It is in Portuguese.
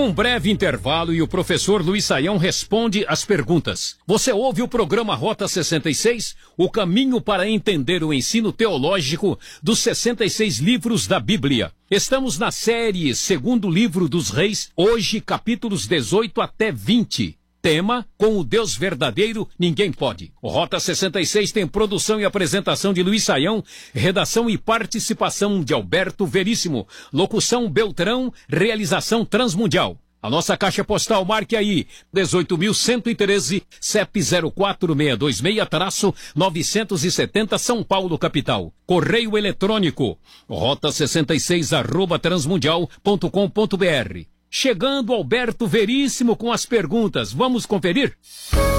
Um breve intervalo e o professor Luiz Saião responde as perguntas. Você ouve o programa Rota 66, o caminho para entender o ensino teológico dos 66 livros da Bíblia. Estamos na série Segundo Livro dos Reis, hoje capítulos 18 até 20. Tema, com o Deus verdadeiro, ninguém pode. O Rota 66 tem produção e apresentação de Luiz Saião, redação e participação de Alberto Veríssimo, locução Beltrão, realização Transmundial. A nossa caixa postal, marque aí, 18.113, CEP 04626-970 São Paulo, capital. Correio eletrônico, rota66@transmundial.com.br. Chegando Alberto Veríssimo com as perguntas. Vamos conferir?